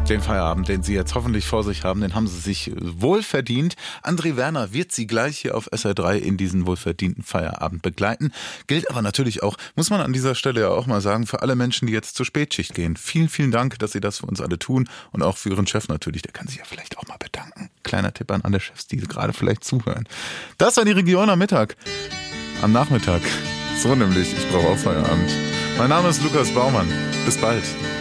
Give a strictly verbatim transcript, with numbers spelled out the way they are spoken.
Den Feierabend, den Sie jetzt hoffentlich vor sich haben, den haben Sie sich wohl verdient. André Werner wird Sie gleich hier auf S R drei in diesen wohlverdienten Feierabend begleiten. Gilt aber natürlich auch, muss man an dieser Stelle ja auch mal sagen, für alle Menschen, die jetzt zur Spätschicht gehen. Vielen, vielen Dank, dass Sie das für uns alle tun und auch für Ihren Chef natürlich. Der kann sich ja vielleicht auch mal bedanken. Kleiner Tipp an alle Chefs, die gerade vielleicht zuhören. Das war die Region am Mittag. Am Nachmittag. So nämlich, ich brauche auch Feierabend. Mein Name ist Lukas Baumann. Bis bald.